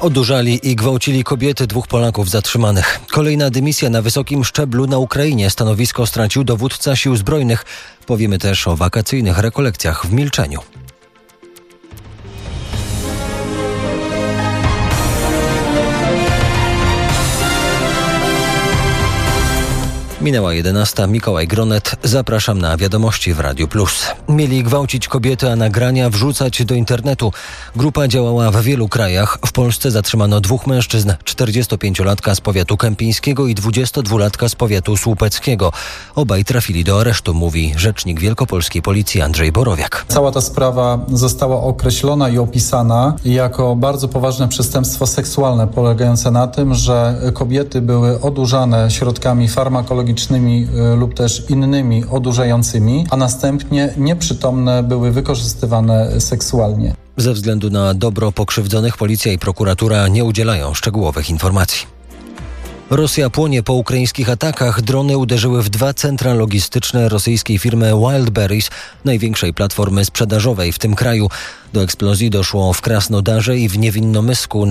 Odurzali i gwałcili kobiety 2 Polaków zatrzymanych. Kolejna dymisja na wysokim szczeblu na Ukrainie. Stanowisko stracił dowódca sił zbrojnych. Powiemy też o wakacyjnych rekolekcjach w milczeniu. Minęła 11. Mikołaj Gronet. Zapraszam na wiadomości w Radiu Plus. Mieli gwałcić kobiety, a nagrania wrzucać do internetu. Grupa działała w wielu krajach. W Polsce zatrzymano 2 mężczyzn, 45-latka z powiatu kępińskiego i 22-latka z powiatu słupeckiego. Obaj trafili do aresztu, mówi rzecznik wielkopolskiej policji Andrzej Borowiak. Cała ta sprawa została określona i opisana jako bardzo poważne przestępstwo seksualne, polegające na tym, że kobiety były odurzane środkami farmakologicznymi lub też innymi odurzającymi, a następnie nieprzytomne były wykorzystywane seksualnie. Ze względu na dobro pokrzywdzonych policja i prokuratura nie udzielają szczegółowych informacji. Rosja płonie po ukraińskich atakach. Drony uderzyły w 2 centra logistyczne rosyjskiej firmy Wildberries, największej platformy sprzedażowej w tym kraju. Do eksplozji doszło w Krasnodarze i w Niewinnomysku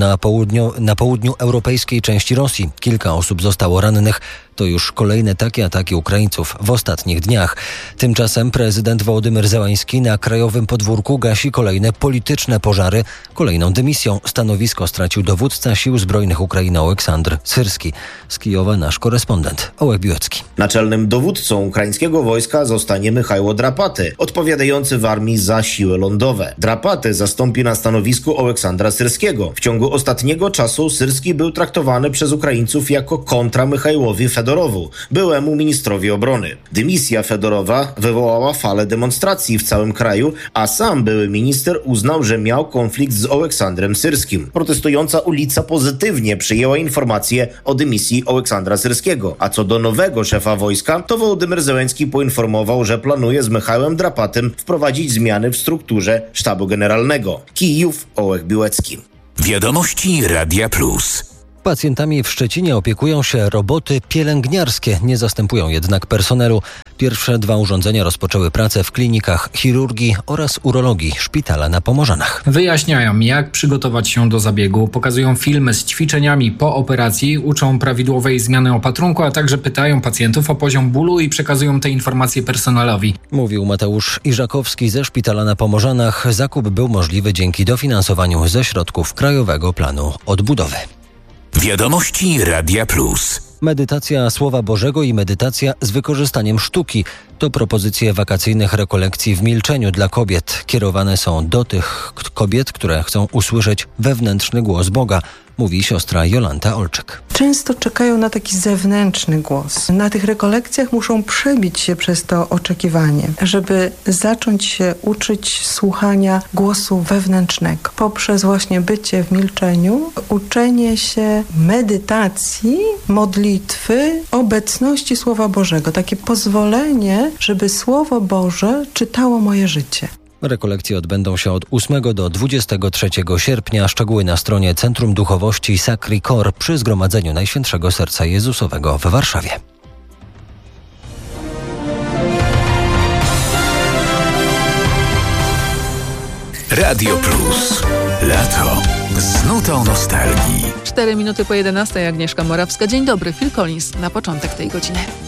na południu europejskiej części Rosji. Kilka osób zostało rannych. To już kolejne takie ataki Ukraińców w ostatnich dniach. Tymczasem prezydent Wołodymyr Zełański na krajowym podwórku gasi kolejne polityczne pożary. Kolejną dymisją stanowisko stracił dowódca sił zbrojnych Ukrainy Oleksandr Syrski. Z Kijowa nasz korespondent Ołek Biłecki. Naczelnym dowódcą ukraińskiego wojska zostanie Michajło Drapaty, odpowiadający w armii za siły lądowe. Drapaty zastąpi na stanowisku Oleksandra Syrskiego. W ciągu ostatniego czasu Syrski był traktowany przez Ukraińców jako kontra Michajłowi Fedorowu, byłemu ministrowi obrony. Dymisja Fedorowa wywołała falę demonstracji w całym kraju, a sam były minister uznał, że miał konflikt z Oleksandrem Syrskim. Protestująca ulica pozytywnie przyjęła informację o dymisji Oleksandra Syrskiego, a co do nowego szefa wojska, to Wołodymyr Zełański poinformował, że planuje z Michałem Drapatym wprowadzić zmiany w strukturze sztabu generalnego. Kijów, Ołek Biłecki. Wiadomości Radia Plus. Pacjentami w Szczecinie opiekują się roboty pielęgniarskie, nie zastępują jednak personelu. Pierwsze 2 urządzenia rozpoczęły pracę w klinikach chirurgii oraz urologii szpitala na Pomorzanach. Wyjaśniają, jak przygotować się do zabiegu, pokazują filmy z ćwiczeniami po operacji, uczą prawidłowej zmiany opatrunku, a także pytają pacjentów o poziom bólu i przekazują te informacje personelowi. Mówił Mateusz Iżakowski ze szpitala na Pomorzanach. Zakup był możliwy dzięki dofinansowaniu ze środków Krajowego Planu Odbudowy. Wiadomości Radia Plus. Medytacja Słowa Bożego i medytacja z wykorzystaniem sztuki to propozycje wakacyjnych rekolekcji w milczeniu dla kobiet. Kierowane są do tych kobiet, które chcą usłyszeć wewnętrzny głos Boga, mówi siostra Jolanta Olczyk. Często czekają na taki zewnętrzny głos. Na tych rekolekcjach muszą przebić się przez to oczekiwanie, żeby zacząć się uczyć słuchania głosu wewnętrznego. Poprzez właśnie bycie w milczeniu, uczenie się medytacji, modlitwy, obecności Słowa Bożego. Takie pozwolenie, żeby Słowo Boże czytało moje życie. Rekolekcje odbędą się od 8 do 23 sierpnia. Szczegóły na stronie Centrum Duchowości Sacri Cor przy Zgromadzeniu Najświętszego Serca Jezusowego w Warszawie. Radio Plus. Lato z nutą nostalgii. 4 minuty po 11. Agnieszka Morawska. Dzień dobry, Phil Collins na początek tej godziny.